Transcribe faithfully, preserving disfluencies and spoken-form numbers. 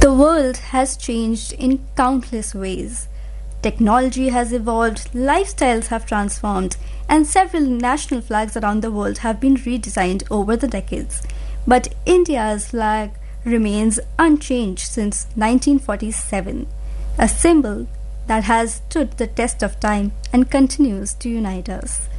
The world has changed in countless ways. Technology has evolved, lifestyles have transformed, and several national flags around the world have been redesigned over the decades. But India's flag remains unchanged since nineteen forty-seven, a symbol that has stood the test of time and continues to unite us.